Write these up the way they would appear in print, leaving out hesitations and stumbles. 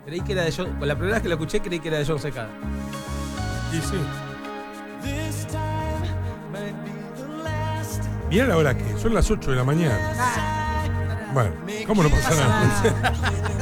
Creí que era de John. Con la primera vez que lo escuché, creí que era de John Secada. Sí, sí. Mirá la hora que son las 8 de la mañana. Bueno, ¿cómo no pasa nada?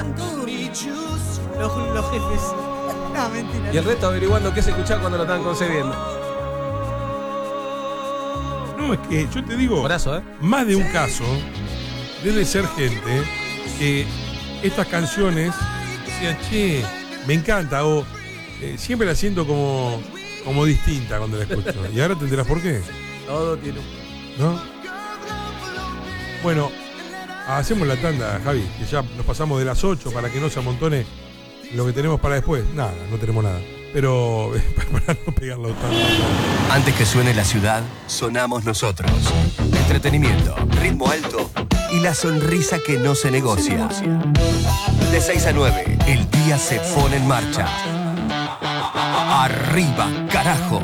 Los jefes. No, mentira. Y el resto averiguando qué se escuchaba cuando lo estaban concebiendo. No, es que yo te digo, Brazo, más de un caso debe ser gente que estas canciones decían, che, me encanta, o siempre la siento como distinta cuando la escucho. Y ahora te enterás por qué, Todo tiene un... ¿no? Bueno, hacemos la tanda, Javi, que ya nos pasamos de las 8 para que no se amontone lo que tenemos para después. Nada, no tenemos nada. Pero para no pegarlo tanto. Antes que suene la ciudad, sonamos nosotros. Entretenimiento, ritmo alto y la sonrisa que no se negocia. De 6 a 9, el día se pone en marcha. ¡Arriba, carajo!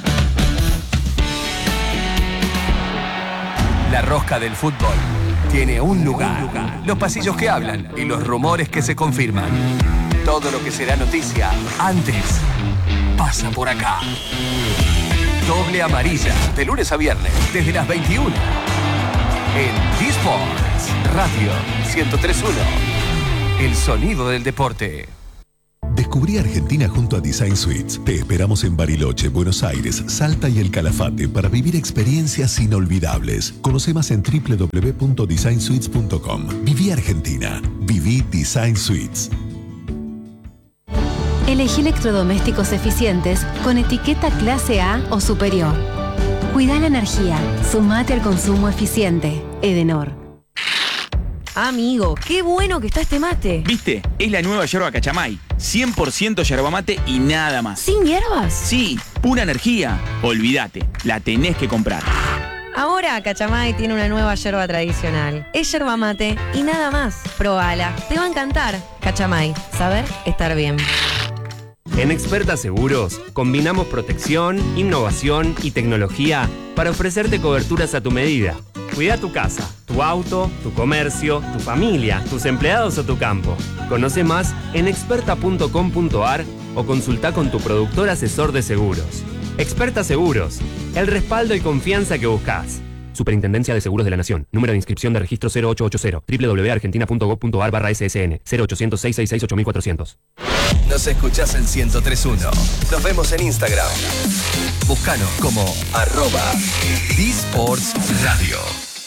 La rosca del fútbol tiene un lugar. Los pasillos que hablan y los rumores que se confirman. Todo lo que será noticia antes pasa por acá. Doble amarilla, de lunes a viernes, desde las 21. En D-Sports Radio 103.1. El sonido del deporte. Descubrí Argentina junto a Design Suites. Te esperamos en Bariloche, Buenos Aires, Salta y El Calafate para vivir experiencias inolvidables. Conoce más en www.designsuites.com. Viví Argentina. Viví Design Suites. Elegí electrodomésticos eficientes con etiqueta clase A o superior. Cuida la energía. Sumate al consumo eficiente. Edenor. Amigo, qué bueno que está este mate. ¿Viste? Es la nueva yerba Cachamay. 100% yerba mate y nada más. ¿Sin hierbas? Sí, pura energía. Olvídate, la tenés que comprar. Ahora Cachamay tiene una nueva yerba tradicional. Es yerba mate y nada más. Probala, te va a encantar. Cachamay, saber estar bien. En Experta Seguros, combinamos protección, innovación y tecnología para ofrecerte coberturas a tu medida. Cuida tu casa, tu auto, tu comercio, tu familia, tus empleados o tu campo. Conoce más en experta.com.ar o consulta con tu productor asesor de seguros. Experta Seguros, el respaldo y confianza que buscas. Superintendencia de Seguros de la Nación. Número de inscripción de registro 0880. www.argentina.gov.ar/SSN. 0800-666-8400. Nos escuchás en 103.1. Nos vemos en Instagram. Búscanos como @DSportsRadio.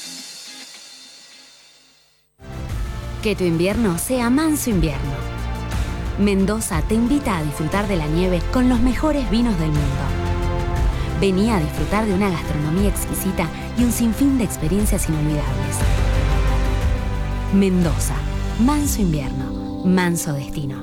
Que tu invierno sea manso invierno. Mendoza te invita a disfrutar de la nieve con los mejores vinos del mundo. Vení a disfrutar de una gastronomía exquisita y un sinfín de experiencias inolvidables. Mendoza, manso invierno, manso destino.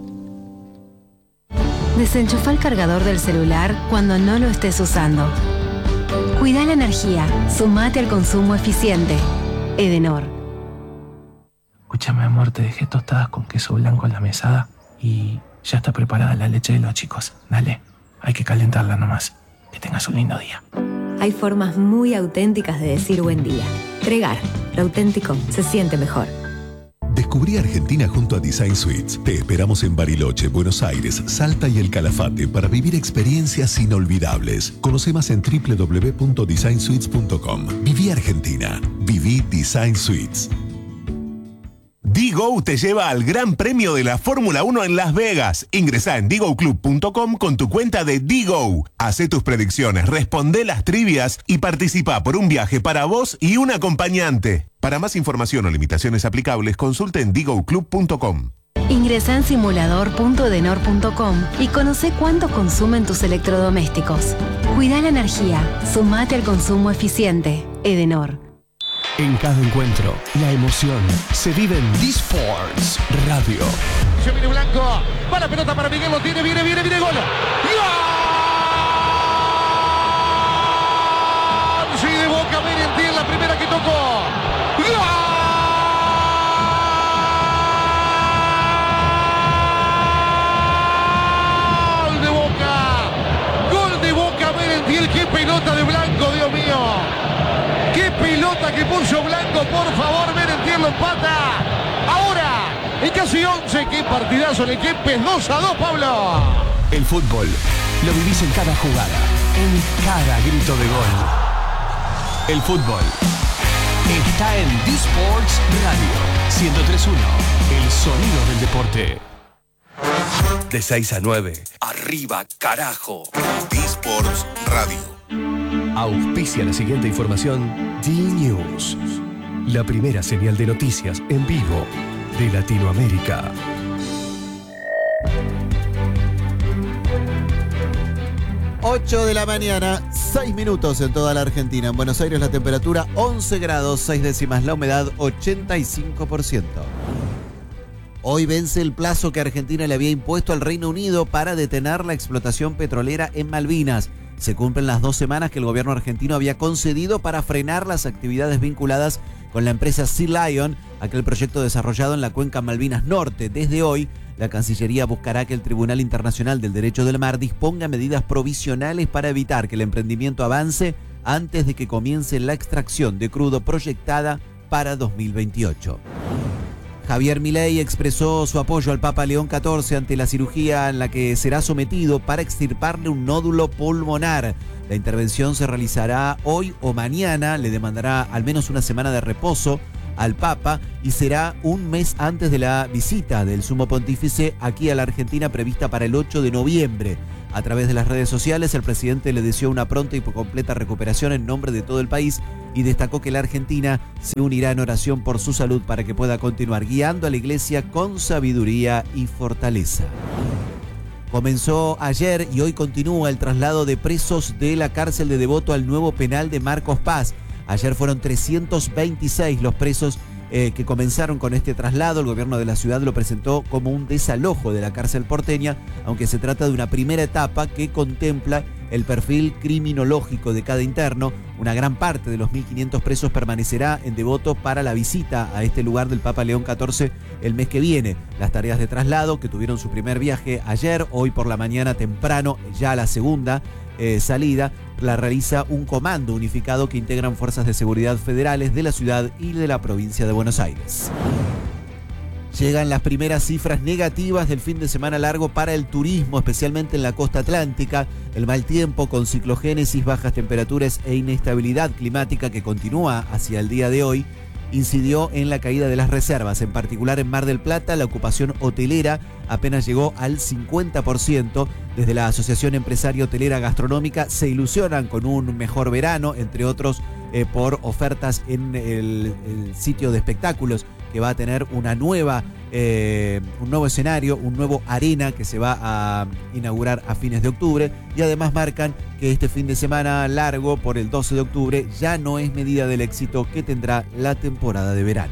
Desenchufa el cargador del celular cuando no lo estés usando. Cuida la energía, sumate al consumo eficiente. Edenor. Escúchame, amor, te dejé tostadas con queso blanco en la mesada y ya está preparada la leche de los chicos. Dale, hay que calentarla nomás. Que tengas un lindo día. Hay formas muy auténticas de decir buen día. Tregar, lo auténtico se siente mejor. Descubrí Argentina junto a Design Suites. Te esperamos en Bariloche, Buenos Aires, Salta y El Calafate para vivir experiencias inolvidables. Conoce más en www.designsuites.com. Viví Argentina. Viví Design Suites. D-Go te lleva al Gran Premio de la Fórmula 1 en Las Vegas. Ingresá en digoclub.com con tu cuenta de D-Go. Hacé tus predicciones, responde las trivias y participa por un viaje para vos y un acompañante. Para más información o limitaciones aplicables, consulte en digoclub.com. Ingresa en simulador.edenor.com y conoce cuánto consumen tus electrodomésticos. Cuida la energía, sumate al consumo eficiente. Edenor. En cada encuentro, la emoción se vive en D-Sports Radio. Se viene Blanco, va la pelota para Miguel, lo tiene, viene, gol. ¡Gol! Sí, de Boca, Merentiel, la primera que tocó. ¡Gol! Gol de Boca, Merentiel, qué pelota de Blanco, Dios mío. ¡Qué pelota que puso Blanco! Por favor, Merentiel lo empata. Ahora, en casi 11. ¡Qué partidazo en el Kempes! 2-2, Pablo. El fútbol lo vivís en cada jugada, en cada grito de gol. El fútbol está en D-Sports Radio 103.1, el sonido del deporte. De 6 a 9, arriba carajo. D-Sports Radio. Auspicia la siguiente información D-News, la primera señal de noticias en vivo de Latinoamérica. Ocho de la mañana, 6 minutos en toda la Argentina. En Buenos Aires la temperatura 11 grados, 6 décimas, la humedad 85%. Hoy vence el plazo que Argentina le había impuesto al Reino Unido para detener la explotación petrolera en Malvinas. Se cumplen las 2 semanas que el gobierno argentino había concedido para frenar las actividades vinculadas con la empresa Sea Lion, aquel proyecto desarrollado en la cuenca Malvinas Norte. Desde hoy, la Cancillería buscará que el Tribunal Internacional del Derecho del Mar disponga medidas provisionales para evitar que el emprendimiento avance antes de que comience la extracción de crudo proyectada para 2028. Javier Milei expresó su apoyo al Papa León XIV ante la cirugía en la que será sometido para extirparle un nódulo pulmonar. La intervención se realizará hoy o mañana, le demandará al menos una semana de reposo al Papa y será un mes antes de la visita del Sumo Pontífice aquí a la Argentina prevista para el 8 de noviembre. A través de las redes sociales, el presidente le deseó una pronta y completa recuperación en nombre de todo el país y destacó que la Argentina se unirá en oración por su salud para que pueda continuar guiando a la Iglesia con sabiduría y fortaleza. Comenzó ayer y hoy continúa el traslado de presos de la cárcel de Devoto al nuevo penal de Marcos Paz. Ayer fueron 326 los presos que comenzaron con este traslado. El gobierno de la ciudad lo presentó como un desalojo de la cárcel porteña, aunque se trata de una primera etapa que contempla el perfil criminológico de cada interno. Una gran parte de los 1.500 presos permanecerá en Devoto para la visita a este lugar del Papa León XIV el mes que viene. Las tareas de traslado, que tuvieron su primer viaje ayer, hoy por la mañana temprano, ya la segunda salida, la realiza un comando unificado que integran fuerzas de seguridad federales de la ciudad y de la provincia de Buenos Aires. Llegan las primeras cifras negativas del fin de semana largo para el turismo, especialmente en la costa atlántica. El mal tiempo con ciclogénesis, bajas temperaturas e inestabilidad climática que continúa hacia el día de hoy incidió en la caída de las reservas. En particular en Mar del Plata, la ocupación hotelera apenas llegó al 50%. Desde la Asociación Empresaria Hotelera Gastronómica se ilusionan con un mejor verano, entre otros por ofertas en el sitio de espectáculos que va a tener un nuevo escenario, un nuevo arena que se va a inaugurar a fines de octubre, y además marcan que este fin de semana largo por el 12 de octubre ya no es medida del éxito que tendrá la temporada de verano.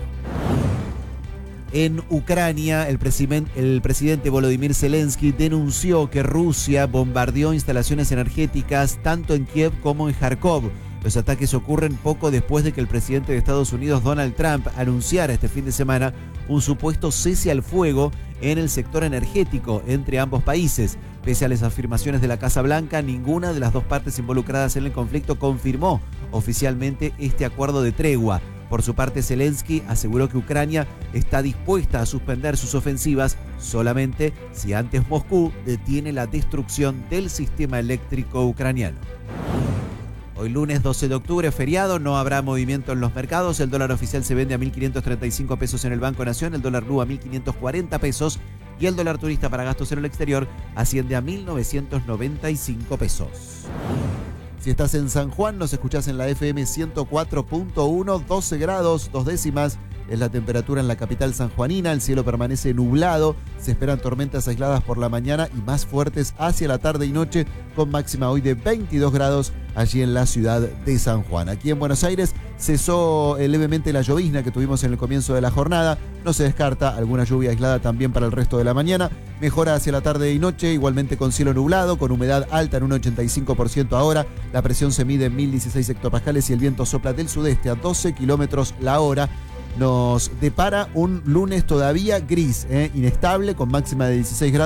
En Ucrania, el presidente Volodymyr Zelensky denunció que Rusia bombardeó instalaciones energéticas tanto en Kiev como en Kharkov. Los ataques ocurren poco después de que el presidente de Estados Unidos, Donald Trump, anunciara este fin de semana un supuesto cese al fuego en el sector energético entre ambos países. Pese a las afirmaciones de la Casa Blanca, ninguna de las dos partes involucradas en el conflicto confirmó oficialmente este acuerdo de tregua. Por su parte, Zelensky aseguró que Ucrania está dispuesta a suspender sus ofensivas solamente si antes Moscú detiene la destrucción del sistema eléctrico ucraniano. Hoy lunes 12 de octubre, feriado, no habrá movimiento en los mercados. El dólar oficial se vende a 1.535 pesos en el Banco Nación, el dólar blue a 1.540 pesos y el dólar turista para gastos en el exterior asciende a 1.995 pesos. Si estás en San Juan, nos escuchás en la FM 104.1, 12 grados, 2 décimas. Es la temperatura en la capital sanjuanina, el cielo permanece nublado, se esperan tormentas aisladas por la mañana y más fuertes hacia la tarde y noche, con máxima hoy de 22 grados allí en la ciudad de San Juan. Aquí en Buenos Aires cesó levemente la llovizna que tuvimos en el comienzo de la jornada, no se descarta alguna lluvia aislada también para el resto de la mañana, mejora hacia la tarde y noche, igualmente con cielo nublado, con humedad alta en un 85% ahora, la presión se mide en 1016 hectopascales y el viento sopla del sudeste a 12 kilómetros la hora. Nos depara un lunes todavía gris, inestable, con máxima de 16 grados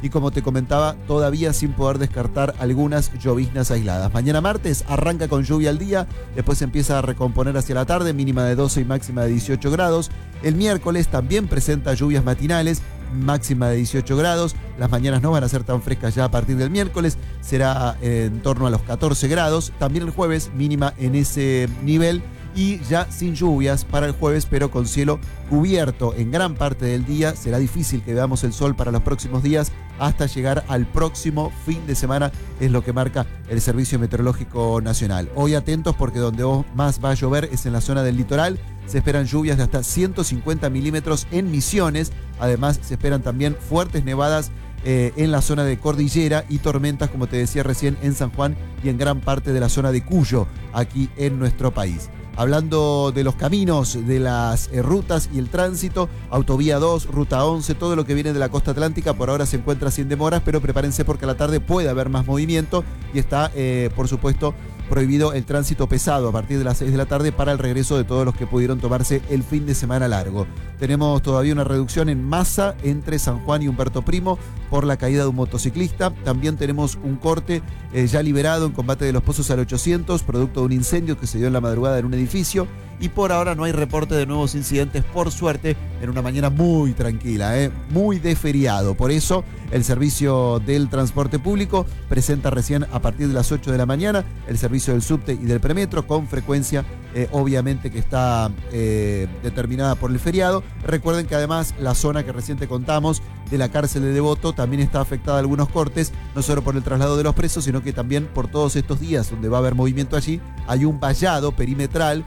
y como te comentaba, todavía sin poder descartar algunas lloviznas aisladas. Mañana martes arranca con lluvia al día, después empieza a recomponer hacia la tarde, mínima de 12 y máxima de 18 grados. El miércoles también presenta lluvias matinales, máxima de 18 grados. Las mañanas no van a ser tan frescas ya a partir del miércoles, será en torno a los 14 grados. También el jueves, mínima en ese nivel y ya sin lluvias para el jueves, pero con cielo cubierto en gran parte del día. Será difícil que veamos el sol para los próximos días hasta llegar al próximo fin de semana, es lo que marca el Servicio Meteorológico Nacional. Hoy atentos porque donde más va a llover es en la zona del litoral. Se esperan lluvias de hasta 150 milímetros en Misiones. Además, se esperan también fuertes nevadas en la zona de Cordillera y tormentas, como te decía recién, en San Juan y en gran parte de la zona de Cuyo, aquí en nuestro país. Hablando de los caminos, de las rutas y el tránsito, Autovía 2, Ruta 11, todo lo que viene de la costa atlántica por ahora se encuentra sin demoras, pero prepárense porque a la tarde puede haber más movimiento y está, por supuesto, prohibido el tránsito pesado a partir de las 6 de la tarde para el regreso de todos los que pudieron tomarse el fin de semana largo. Tenemos todavía una reducción en masa entre San Juan y Humberto Primo por la caída de un motociclista. También tenemos un corte ya liberado en Combate de los Pozos al 800, producto de un incendio que se dio en la madrugada en un edificio. Y por ahora no hay reporte de nuevos incidentes, por suerte, en una mañana muy tranquila, muy de feriado. Por eso, el servicio del transporte público presenta recién a partir de las 8 de la mañana el servicio del subte y del premetro, con frecuencia, obviamente, que está determinada por el feriado. Recuerden que además la zona que recién te contamos de la cárcel de Devoto también está afectada a algunos cortes, no solo por el traslado de los presos, sino que también por todos estos días donde va a haber movimiento allí. Hay un vallado perimetral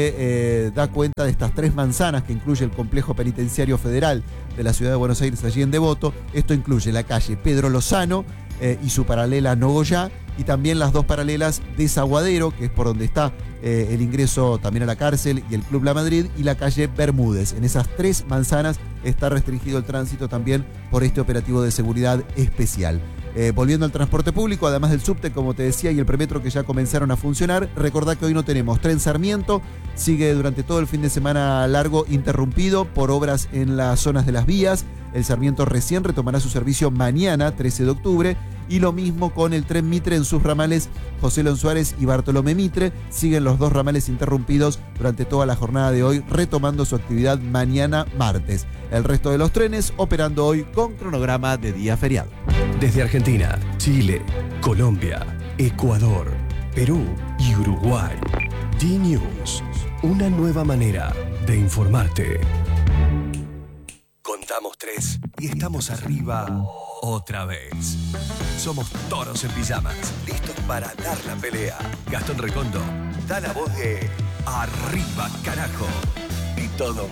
que da cuenta de estas 3 manzanas que incluye el complejo penitenciario federal de la ciudad de Buenos Aires, allí en Devoto. Esto incluye la calle Pedro Lozano y su paralela Nogoyá, y también las 2 paralelas de Zaguadero, que es por donde está el ingreso también a la cárcel y el Club La Madrid, y la calle Bermúdez. En esas 3 manzanas está restringido el tránsito también por este operativo de seguridad especial. Volviendo al transporte público, además del subte, como te decía, y el premetro que ya comenzaron a funcionar, recordá que hoy no tenemos tren Sarmiento, sigue durante todo el fin de semana largo interrumpido por obras en las zonas de las vías. El Sarmiento recién retomará su servicio mañana, 13 de octubre, y lo mismo con el tren Mitre en sus ramales José Lon Suárez y Bartolomé Mitre. Siguen los 2 ramales interrumpidos durante toda la jornada de hoy, retomando su actividad mañana martes. El resto de los trenes operando hoy con cronograma de día feriado. Desde Argentina, Chile, Colombia, Ecuador, Perú y Uruguay. D-News, una nueva manera de informarte. Contamos 3 y estamos arriba otra vez. Somos toros en pijamas, listos para dar la pelea. Gastón Recondo da la voz de Arriba, carajo. Y todo